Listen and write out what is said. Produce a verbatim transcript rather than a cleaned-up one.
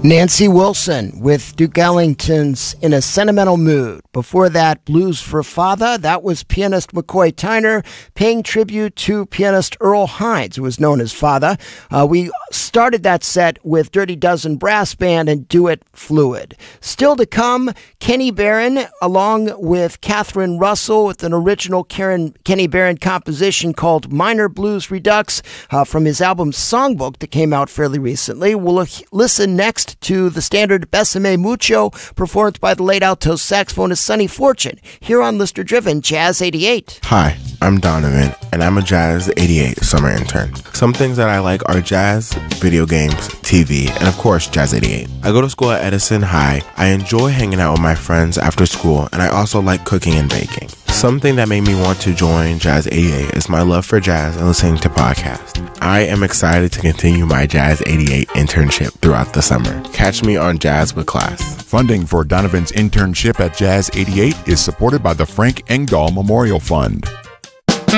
Nancy Wilson with Duke Ellington's In a Sentimental Mood. Before that, Blues for Father. That was pianist McCoy Tyner paying tribute to pianist Earl Hines, who was known as Father. Uh, we started that set with Dirty Dozen Brass Band and Do It Fluid. Still to come, Kenny Barron, along with Catherine Russell, with an original Karen, Kenny Barron composition called Minor Blues Redux uh, from his album Songbook that came out fairly recently. We'll l- listen next to the standard Besame Mucho, performed by the late alto saxophonist Sonny Fortune, here on Listener Driven Jazz eighty-eight. Hi, I'm Donovan, and I'm a Jazz eighty-eight summer intern. Some things that I like are jazz, video games, T V, and of course, Jazz eighty-eight. I go to school at Edison High. I enjoy hanging out with my friends after school, and I also like cooking and baking. Something that made me want to join Jazz eighty-eight is my love for jazz and listening to podcasts. I am excited to continue my Jazz eighty-eight internship throughout the summer. Catch me on Jazz with Class. Funding for Donovan's internship at Jazz eighty-eight is supported by the Frank Engdahl Memorial Fund.